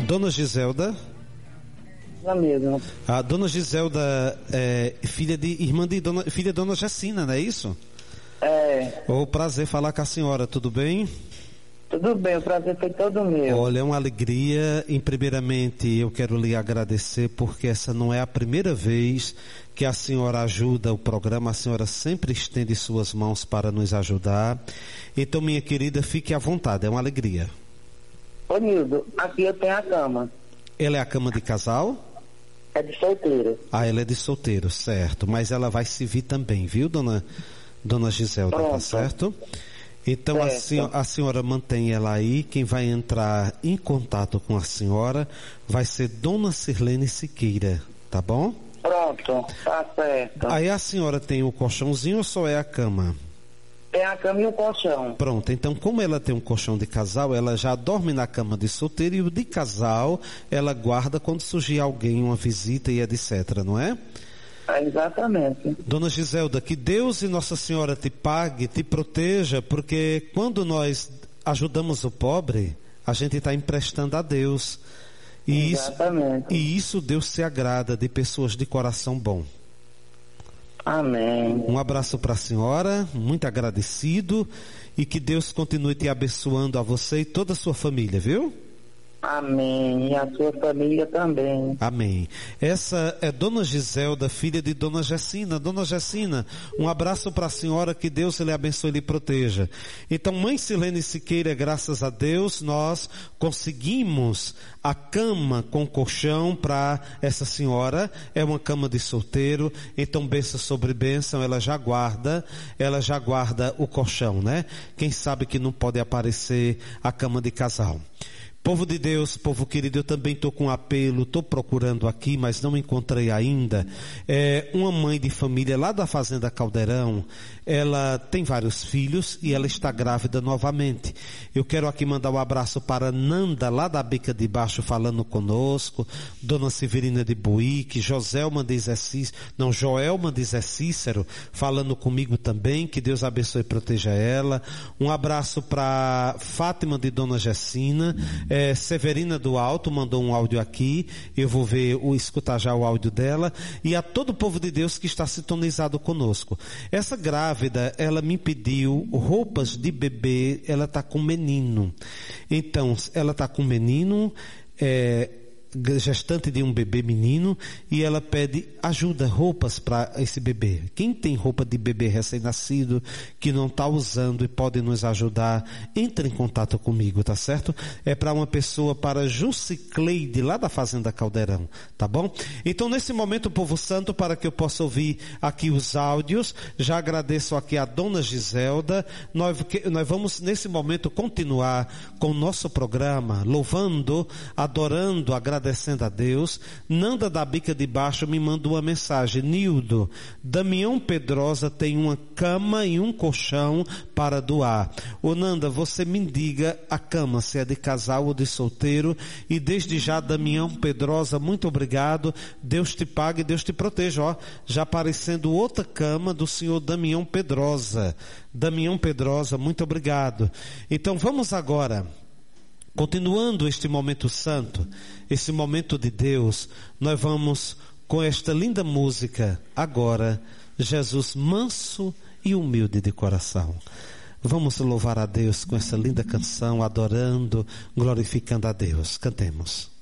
Dona Giselda? Ela mesma. A Dona Giselda é filha de Dona Gessina, não é isso? É. Prazer falar com a senhora, tudo bem? Tudo bem, o prazer foi todo meu. Olha, é uma alegria. Primeiramente, eu quero lhe agradecer porque essa não é a primeira vez que a senhora ajuda o programa. A senhora sempre estende suas mãos para nos ajudar. Então, minha querida, fique à vontade, é uma alegria. Ô Nildo, aqui eu tenho a cama. Ela é a cama de casal? É de solteiro. Ela é de solteiro, certo. Mas ela vai se vir também, viu, dona Giselda, tá certo? Então a senhora mantém ela aí. Quem vai entrar em contato com a senhora vai ser Dona Sirlene Siqueira, tá bom? Pronto, tá certo. Aí a senhora tem o colchãozinho ou só é a cama? Tem a cama e o colchão. Pronto, então como ela tem um colchão de casal, ela já dorme na cama de solteiro e o de casal ela guarda quando surgir alguém, uma visita e etc, não é? Exatamente. Dona Giselda, que Deus e Nossa Senhora te pague, te proteja, porque quando nós ajudamos o pobre, a gente está emprestando a Deus. Exatamente. Isso Deus se agrada de pessoas de coração bom. Amém. Um abraço para a senhora, muito agradecido, e que Deus continue te abençoando a você e toda a sua família, viu? Amém. E a sua família também. Amém. Essa é Dona Giselda, filha de Dona Gessina. Dona Gessina, um abraço para a senhora, que Deus lhe abençoe e lhe proteja. Então, Mãe Sirlene Siqueira, graças a Deus, nós conseguimos a cama com colchão para essa senhora. É uma cama de solteiro, então bênção sobre bênção, ela já guarda o colchão, né? Quem sabe que não pode aparecer a cama de casal. Povo de Deus, povo querido, eu também estou com um apelo, estou procurando aqui, mas não encontrei ainda. Uma mãe de família lá da Fazenda Caldeirão, ela tem vários filhos e ela está grávida novamente. Eu quero aqui mandar um abraço para Nanda, lá da Bica de Baixo, falando conosco, Dona Severina de Buíque, Joelma de Zé Cícero, falando comigo também, que Deus abençoe e proteja ela. Um abraço para Fátima de Dona Gessina, Severina do Alto mandou um áudio aqui, eu vou escutar já o áudio dela, e a todo o povo de Deus que está sintonizado conosco. Essa grávida, ela me pediu roupas de bebê, ela está com menino. Então, ela está com menino, gestante de um bebê menino, e ela pede ajuda, roupas para esse bebê. Quem tem roupa de bebê recém-nascido que não está usando e pode nos ajudar, entre em contato comigo, tá certo? É para uma pessoa, para Jucicleide, lá da Fazenda Caldeirão, tá bom? Então, nesse momento, povo santo, para que eu possa ouvir aqui os áudios, já agradeço aqui a Dona Giselda. Nós vamos nesse momento continuar com o nosso programa, louvando, adorando, agradecendo a Deus. Nanda da Bica de Baixo me mandou uma mensagem: Nildo, Damião Pedrosa tem uma cama e um colchão para doar. Ô Nanda, você me diga a cama, se é de casal ou de solteiro, e desde já, Damião Pedrosa, muito obrigado, Deus te pague, Deus te proteja. Ó, já aparecendo outra cama do senhor Damião Pedrosa. Damião Pedrosa, muito obrigado. Então vamos agora, continuando este momento santo, esse momento de Deus, nós vamos com esta linda música, agora, Jesus manso e humilde de coração. Vamos louvar a Deus com essa linda canção, adorando, glorificando a Deus. Cantemos.